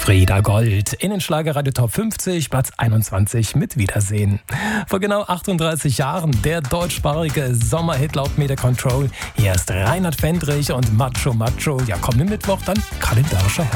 Frieda Gold in den Schlagerradio Top 50, Platz 21 mit Wiedersehen. Vor genau 38 Jahren der deutschsprachige Sommerhit laut Media Control. Hier ist Reinhard Fendrich und Macho Macho. Ja, kommenden Mittwoch dann kalendarischer